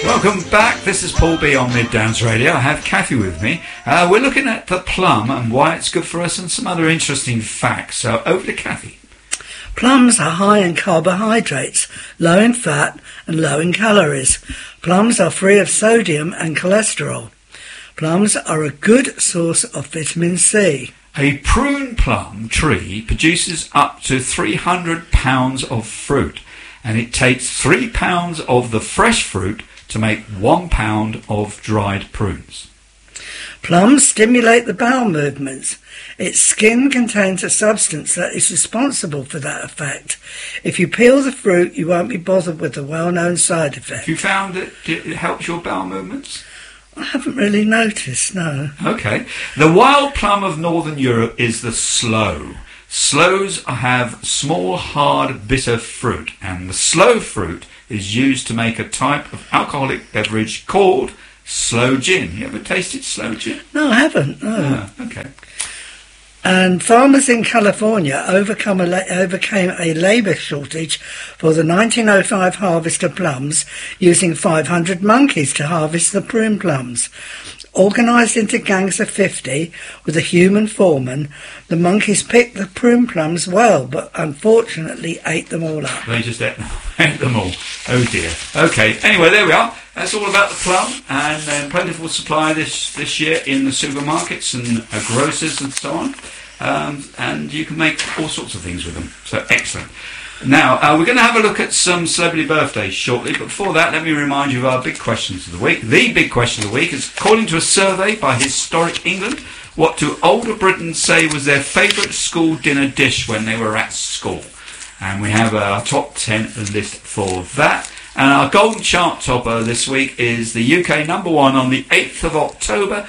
Welcome back. This is Paul B on Mid Downs Radio. I have Kathy with me. We're looking at the plum and why it's good for us and some other interesting facts. So over to Kathy. Plums are high in carbohydrates, low in fat and low in calories. Plums are free of sodium and cholesterol. Plums are a good source of vitamin C. A prune plum tree produces up to 300 pounds of fruit, and it takes 3 pounds of the fresh fruit to make 1 pound of dried prunes. Plums stimulate the bowel movements. Its skin contains a substance that is responsible for that effect. If you peel the fruit, you won't be bothered with the well-known side effect. Have you found that it helps your bowel movements? I haven't really noticed, no. Okay. The wild plum of Northern Europe is the sloe. Sloes have small, hard, bitter fruit, and the sloe fruit is used to make a type of alcoholic beverage called sloe gin. You ever tasted sloe gin? No, I haven't, no. Oh, okay. And farmers in California overcame a labour shortage for the 1905 harvest of plums, using 500 monkeys to harvest the prune plums. Organised into gangs of 50 with a human foreman, the monkeys picked the prune plums well, but unfortunately ate them all up. They just ate them all. Oh dear. Okay, anyway, there we are. That's all about the plum, and plentiful supply this year in the supermarkets and grocers and so on. And you can make all sorts of things with them. So excellent. Now, we're going to have a look at some celebrity birthdays shortly, but before that, let me remind you of our big questions of the week. The big question of the week is, according to a survey by Historic England, what do older Britons say was their favourite school dinner dish when they were at school? And we have our top 10 list for that. And our golden chart topper this week is the UK number one on the 8th of October,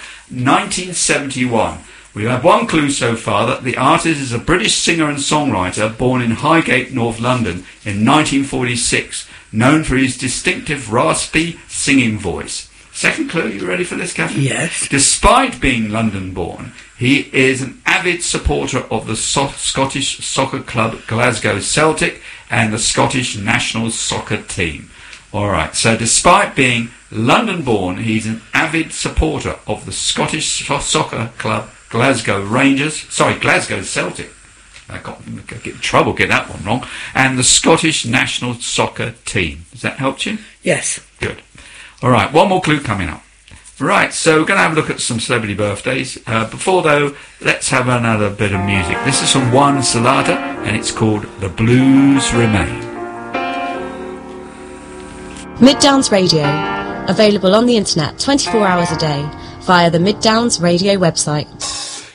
1971. We have one clue so far, that the artist is a British singer and songwriter born in Highgate, North London in 1946, known for his distinctive raspy singing voice. Second clue, you ready for this, Catherine? Yes. Despite being London-born, he is an avid supporter of the Scottish soccer club Glasgow Celtic and the Scottish national soccer team. All right, so despite being London-born, he's an avid supporter of the Scottish soccer club Glasgow Celtic. I get in trouble, get that one wrong. And the Scottish national soccer team. Has that helped you? Yes. Good. All right, one more clue coming up. Right, so we're going to have a look at some celebrity birthdays. Before, though, let's have another bit of music. This is from Juan Salata, and it's called The Blues Remain. Mid Downs Radio, available on the internet 24 hours a day via the Mid Downs Radio website.